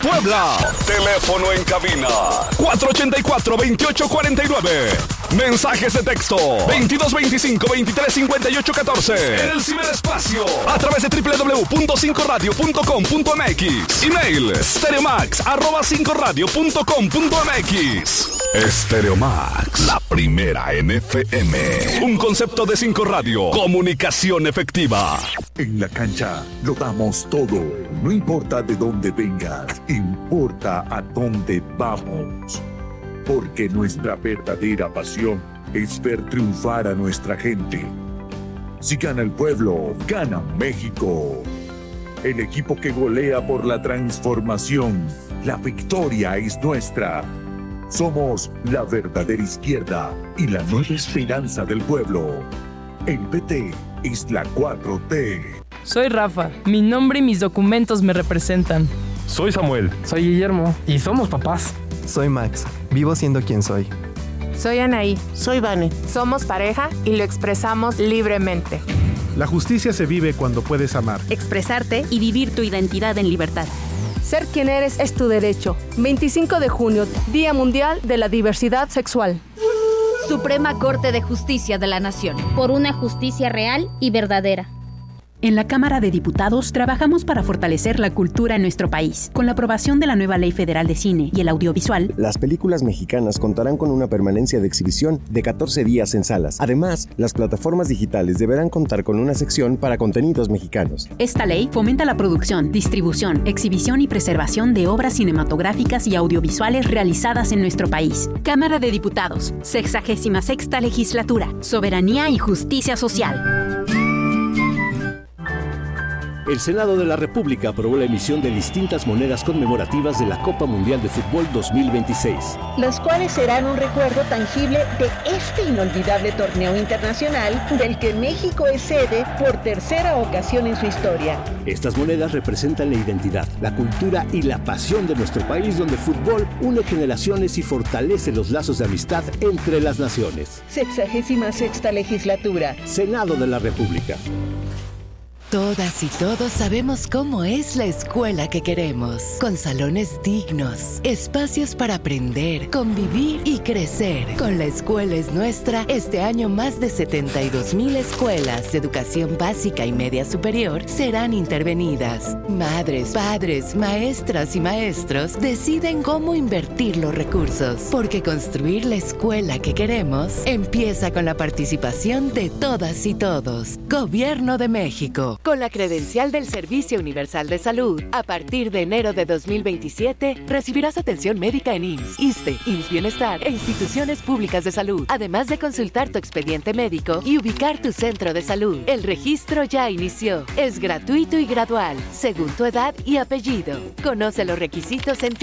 Puebla. Teléfono en cabina 484-2849. Mensajes de texto 2225-235814. En el ciberespacio a través de www.5radio.com.mx. Email stereomax@5radio.com.mx. Stereomax, la primera en FM. Un concepto de 5 Radio. Comunicación efectiva. En la cancha lo damos todo. No importa de dónde vengas, importa a dónde vamos. Porque nuestra verdadera pasión es ver triunfar a nuestra gente. Si gana el pueblo, gana México. El equipo que golea por la transformación. La victoria es nuestra. Somos la verdadera izquierda y la nueva esperanza del pueblo. El PT es la 4T. Soy Rafa. Mi nombre y mis documentos me representan. Soy Samuel. Soy Guillermo. Y somos papás. Soy Max. Vivo siendo quien soy. Soy Anaí. Soy Vane. Somos pareja y lo expresamos libremente. La justicia se vive cuando puedes amar, expresarte y vivir tu identidad en libertad. Ser quien eres es tu derecho. 25 de junio, Día Mundial de la Diversidad Sexual. Suprema Corte de Justicia de la Nación. Por una justicia real y verdadera. En la Cámara de Diputados trabajamos para fortalecer la cultura en nuestro país. Con la aprobación de la nueva Ley Federal de Cine y el Audiovisual, las películas mexicanas contarán con una permanencia de exhibición de 14 días en salas. Además, las plataformas digitales deberán contar con una sección para contenidos mexicanos. Esta ley fomenta la producción, distribución, exhibición y preservación de obras cinematográficas y audiovisuales realizadas en nuestro país. Cámara de Diputados, 66ª Legislatura, Soberanía y Justicia Social. El Senado de la República aprobó la emisión de distintas monedas conmemorativas de la Copa Mundial de Fútbol 2026. Las cuales serán un recuerdo tangible de este inolvidable torneo internacional del que México es sede por tercera ocasión en su historia. Estas monedas representan la identidad, la cultura y la pasión de nuestro país, donde el fútbol une generaciones y fortalece los lazos de amistad entre las naciones. 66ª Legislatura. Senado de la República. Todas y todos sabemos cómo es la escuela que queremos, con salones dignos, espacios para aprender, convivir y crecer. Con La Escuela es Nuestra, este año más de 72,000 escuelas de educación básica y media superior serán intervenidas. Madres, padres, maestras y maestros deciden cómo invertir los recursos, porque construir la escuela que queremos empieza con la participación de todas y todos. Gobierno de México. Con la credencial del Servicio Universal de Salud, a partir de enero de 2027, recibirás atención médica en IMSS, ISSSTE, IMSS Bienestar e instituciones públicas de salud, además de consultar tu expediente médico y ubicar tu centro de salud. El registro ya inició. Es gratuito y gradual, según tu edad y apellido. Conoce los requisitos en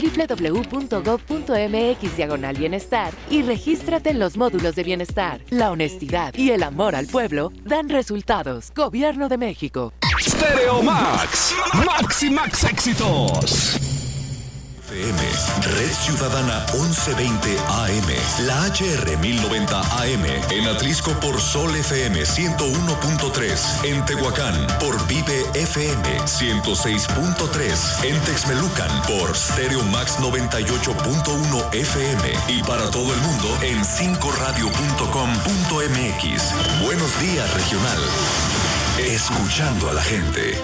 www.gov.mx/bienestar y regístrate en los módulos de bienestar. La honestidad y el amor al pueblo dan resultados. Gobierno de México. Stereo Max. Max y Max éxitos. FM, Red Ciudadana 1120 AM, la HR 1090 AM, en Atlisco por Sol FM 101.3, en Tehuacán por Vive FM 106.3, en Texmelucan por Stereo Max 98.1 FM y para todo el mundo en 5radio.com.mx. Buenos días, regional. Escuchando a la gente.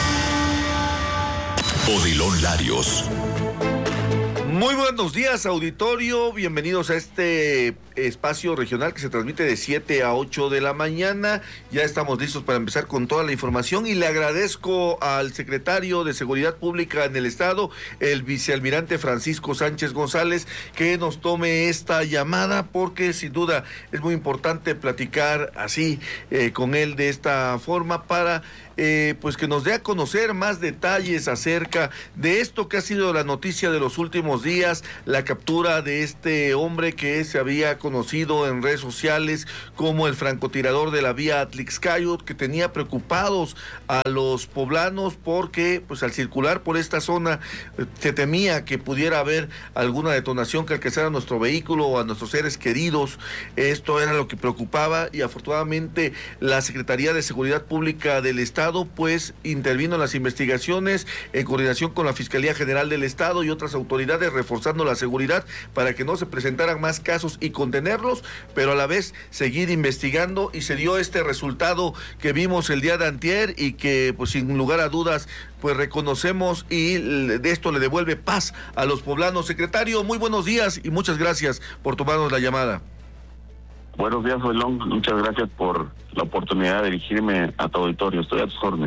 Odilon Larios. Muy buenos días, auditorio. Bienvenidos a este espacio regional que se transmite de 7 a 8 de la mañana. Ya estamos listos para empezar con toda la información y le agradezco al secretario de Seguridad Pública en el Estado, el vicealmirante Francisco Sánchez González, que nos tome esta llamada porque sin duda es muy importante platicar así con él de esta forma para pues que nos dé a conocer más detalles acerca de esto que ha sido la noticia de los últimos días, la captura de este hombre que se había conocido en redes sociales como el francotirador de la vía Atlixcayot, que tenía preocupados a los poblanos porque pues al circular por esta zona se temía que pudiera haber alguna detonación que alcanzara a nuestro vehículo o a nuestros seres queridos. Esto era lo que preocupaba y afortunadamente la Secretaría de Seguridad Pública del Estado Estado pues intervino en las investigaciones en coordinación con la Fiscalía General del Estado y otras autoridades, reforzando la seguridad para que no se presentaran más casos y contenerlos, pero a la vez seguir investigando, y se dio este resultado que vimos el día de antier y que pues sin lugar a dudas pues reconocemos, y de esto le devuelve paz a los poblanos. Secretario, muy buenos días y muchas gracias por tomarnos la llamada. Buenos días, Oilón. Muchas gracias por la oportunidad de dirigirme a tu auditorio. Estoy a tus órdenes.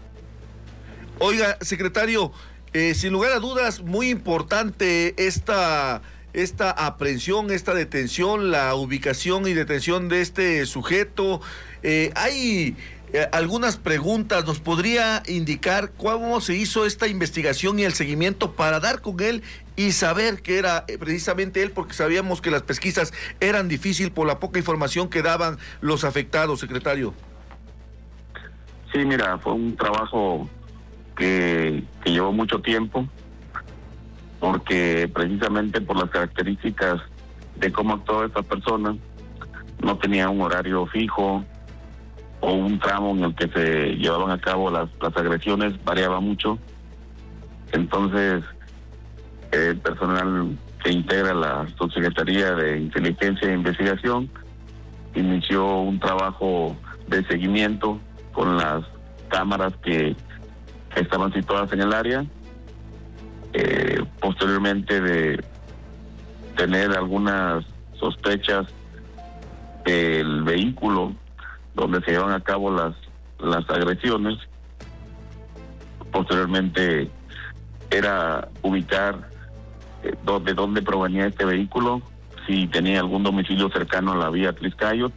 Oiga, secretario, sin lugar a dudas, muy importante esta aprehensión, esta detención, la ubicación y detención de este sujeto. Hay algunas preguntas. ¿Nos podría indicar cómo se hizo esta investigación y el seguimiento para dar con él y saber que era precisamente él? Porque sabíamos que las pesquisas eran difíciles por la poca información que daban los afectados, secretario. Sí, mira, fue un trabajo que llevó mucho tiempo, porque precisamente por las características de cómo actuaba esta persona, no tenía un horario fijo o un tramo en el que se llevaban a cabo las agresiones, variaba mucho. Entonces, el personal que integra la Subsecretaría de Inteligencia e Investigación inició un trabajo de seguimiento con las cámaras que estaban situadas en el área. Posteriormente de tener algunas sospechas del vehículo donde se llevan a cabo las agresiones, posteriormente era ubicar de dónde provenía este vehículo, si tenía algún domicilio cercano a la vía Tliscayot.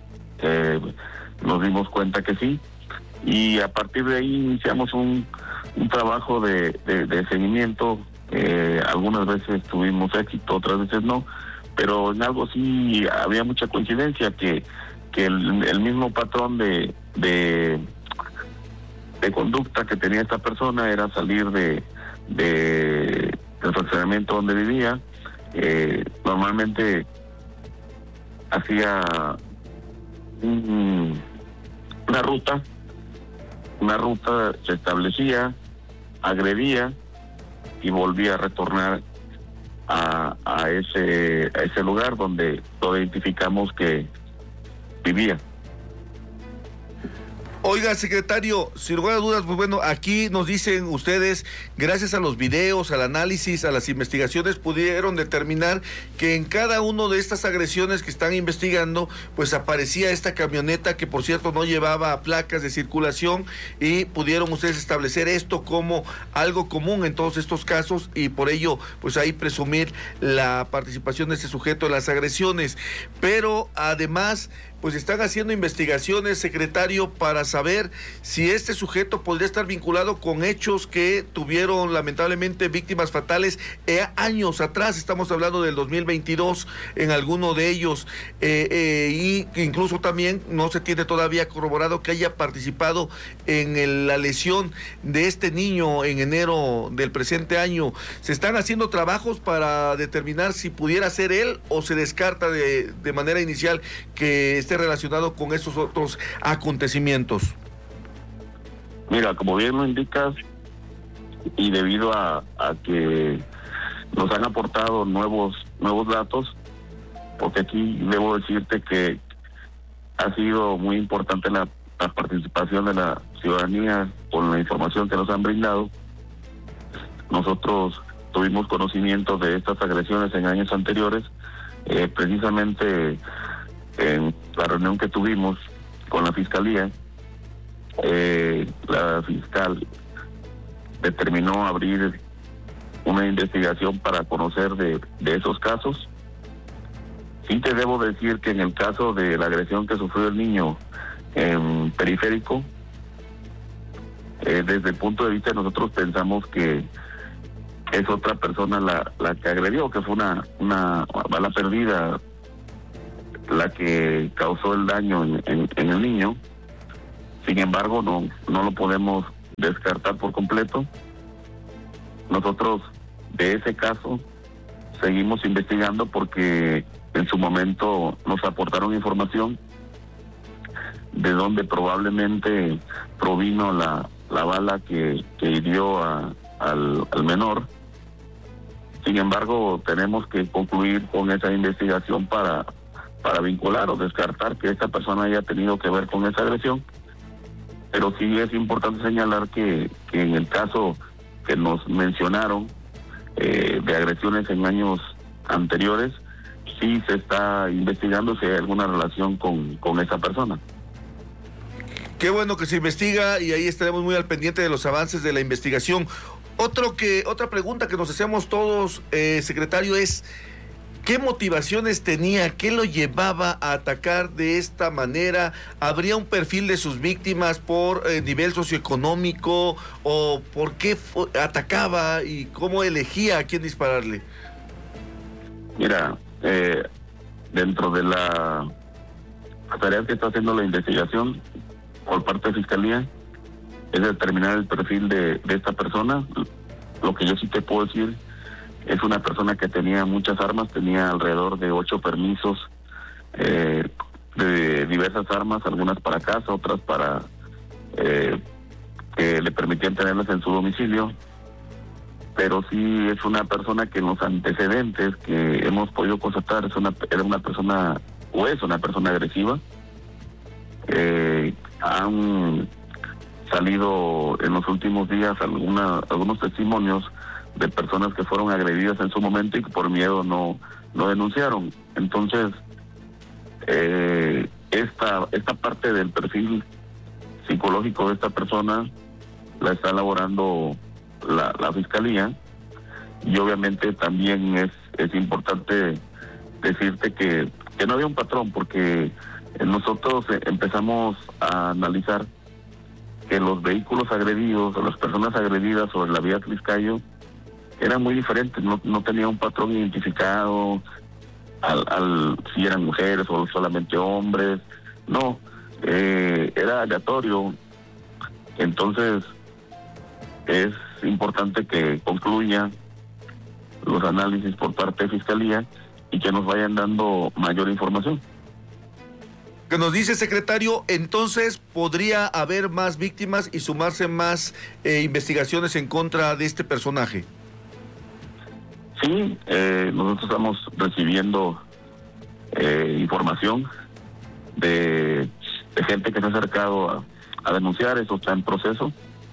Nos dimos cuenta que sí, y a partir de ahí iniciamos un trabajo de seguimiento. Algunas veces tuvimos éxito, otras veces no, pero en algo sí había mucha coincidencia, que el mismo patrón de conducta que tenía esta persona era salir del fraccionamiento donde vivía. Normalmente hacía una ruta, se establecía, agredía y volvía a retornar a ese lugar donde lo identificamos que vivía. Oiga, secretario, sin lugar a dudas, pues bueno, aquí nos dicen ustedes, gracias a los videos, al análisis, a las investigaciones, pudieron determinar que en cada uno de estas agresiones que están investigando, pues aparecía esta camioneta que, por cierto, no llevaba placas de circulación, y pudieron ustedes establecer esto como algo común en todos estos casos, y por ello, pues ahí presumir la participación de este sujeto en las agresiones. Pero además, pues están haciendo investigaciones, secretario, para saber si este sujeto podría estar vinculado con hechos que tuvieron lamentablemente víctimas fatales años atrás. Estamos hablando del 2022 en alguno de ellos, y incluso también no se tiene todavía corroborado que haya participado en la lesión de este niño en enero del presente año. ¿Se están haciendo trabajos para determinar si pudiera ser él, o se descarta de manera inicial que esté relacionado con esos otros acontecimientos? Mira, como bien lo indicas, y debido a que nos han aportado nuevos datos, porque aquí debo decirte que ha sido muy importante la participación de la ciudadanía con la información que nos han brindado. Nosotros tuvimos conocimiento de estas agresiones en años anteriores, precisamente en la reunión que tuvimos con la Fiscalía. La fiscal determinó abrir una investigación para conocer de esos casos. Sí te debo decir que en el caso de la agresión que sufrió el niño en Periférico, desde el punto de vista de nosotros pensamos que es otra persona la que agredió, que fue una bala perdida la que causó el daño en el niño. Sin embargo, no lo podemos descartar por completo. Nosotros de ese caso seguimos investigando, porque en su momento nos aportaron información de donde probablemente provino la bala que hirió al menor. Sin embargo, tenemos que concluir con esa investigación para vincular o descartar que esta persona haya tenido que ver con esa agresión. Pero sí es importante señalar que en el caso que nos mencionaron de agresiones en años anteriores, sí se está investigando si hay alguna relación con esa persona. Qué bueno que se investiga y ahí estaremos muy al pendiente de los avances de la investigación. Otra pregunta que nos hacemos todos, secretario, es ¿qué motivaciones tenía? ¿Qué lo llevaba a atacar de esta manera? ¿Habría un perfil de sus víctimas por nivel socioeconómico? ¿O por qué atacaba y cómo elegía a quién dispararle? Mira, dentro de la tarea que está haciendo la investigación por parte de Fiscalía, es determinar el perfil de esta persona. Lo que yo sí te puedo decir, es una persona que tenía muchas armas, tenía alrededor de 8 permisos de diversas armas, algunas para casa, otras para que le permitían tenerlas en su domicilio. Pero sí es una persona que en los antecedentes que hemos podido constatar era una persona, o es una persona agresiva. Han salido en los últimos días algunos testimonios de personas que fueron agredidas en su momento y que por miedo no denunciaron. Entonces, esta parte del perfil psicológico de esta persona la está elaborando la Fiscalía, y obviamente también es importante decirte que no había un patrón, porque nosotros empezamos a analizar que los vehículos agredidos o las personas agredidas sobre la vía Tliscayo eran muy diferentes, no tenía un patrón identificado si eran mujeres o solamente hombres, no, era aleatorio. Entonces es importante que concluya los análisis por parte de Fiscalía y que nos vayan dando mayor información. Que nos dice, secretario, entonces podría haber más víctimas y sumarse más investigaciones en contra de este personaje. Sí, nosotros estamos recibiendo información de gente que se ha acercado a denunciar. Eso está en proceso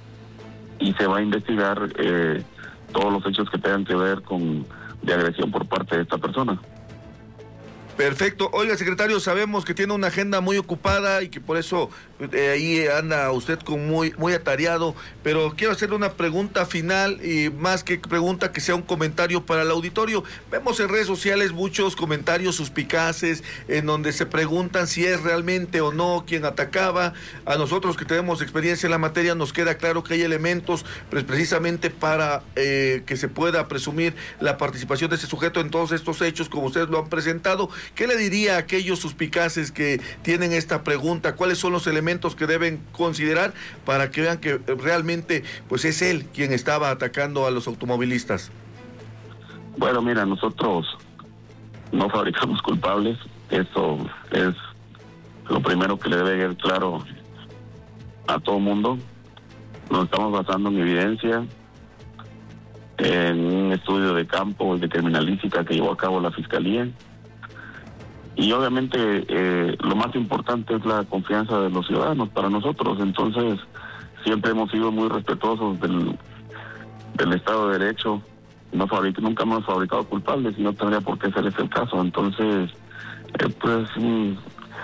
y se va a investigar todos los hechos que tengan que ver de agresión por parte de esta persona. Perfecto. Oiga, secretario, sabemos que tiene una agenda muy ocupada y que por eso ahí anda usted muy atareado, pero quiero hacerle una pregunta final, y más que pregunta, que sea un comentario para el auditorio. Vemos en redes sociales muchos comentarios suspicaces en donde se preguntan si es realmente o no quien atacaba. A nosotros que tenemos experiencia en la materia nos queda claro que hay elementos precisamente para que se pueda presumir la participación de ese sujeto en todos estos hechos como ustedes lo han presentado. ¿Qué le diría a aquellos suspicaces que tienen esta pregunta? ¿Cuáles son los elementos que deben considerar para que vean que realmente pues es él quien estaba atacando a los automovilistas? Bueno, mira, nosotros no fabricamos culpables. Eso es lo primero que le debe quedar claro a todo mundo. Nos estamos basando en evidencia, en un estudio de campo y de criminalística que llevó a cabo la Fiscalía. Y obviamente lo más importante es la confianza de los ciudadanos para nosotros. Entonces siempre hemos sido muy respetuosos del Estado de Derecho. Nunca hemos fabricado culpables y no tendría por qué ser ese el caso. Entonces un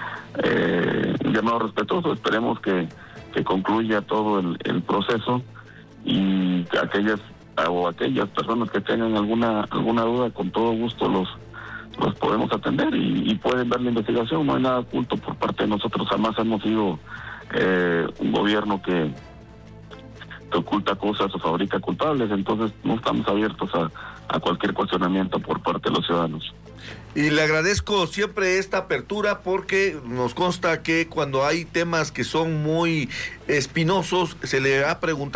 llamado respetuoso. Esperemos que concluya todo el proceso, y que aquellas personas que tengan alguna duda, con todo gusto los podemos atender y pueden ver la investigación. No hay nada oculto por parte de nosotros. Jamás hemos sido un gobierno que oculta cosas o fabrica culpables. Entonces no estamos abiertos a cualquier cuestionamiento por parte de los ciudadanos. Y le agradezco siempre esta apertura, porque nos consta que cuando hay temas que son muy espinosos se le ha preguntado